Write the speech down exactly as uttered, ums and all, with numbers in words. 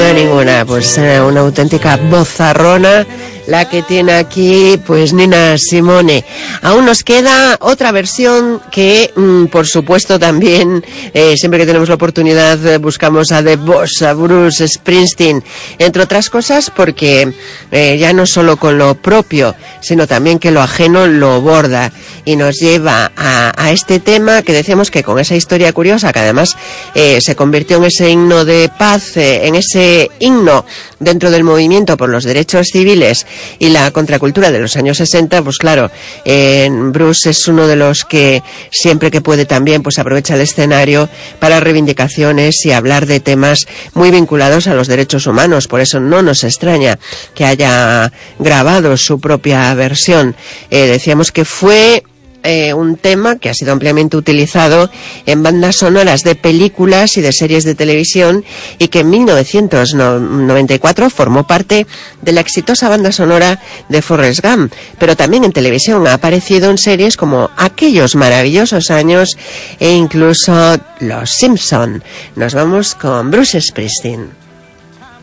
Ninguna, ninguna, pues eh, una auténtica vozarrona la que tiene aquí pues Nina Simone. Aún nos queda otra versión que mmm, por supuesto también eh, siempre que tenemos la oportunidad eh, buscamos a The Boss, a Bruce Springsteen, entre otras cosas porque eh, ya no solo con lo propio sino también que lo ajeno lo borda y nos lleva a, a este tema que decíamos que con esa historia curiosa que además eh, se convirtió en ese himno de paz, eh, en ese himno dentro del movimiento por los derechos civiles y la contracultura de los años sesenta, pues claro, eh, Bruce es uno de los que siempre que puede también pues aprovecha el escenario para reivindicaciones y hablar de temas muy vinculados a los derechos humanos. Por eso no nos extraña que haya grabado su propia versión. Eh, decíamos que fue Eh, un tema que ha sido ampliamente utilizado en bandas sonoras de películas y de series de televisión y que en mil novecientos noventa y cuatro formó parte de la exitosa banda sonora de Forrest Gump, pero también en televisión ha aparecido en series como Aquellos maravillosos años e incluso Los Simpson. Nos vamos con Bruce Springsteen.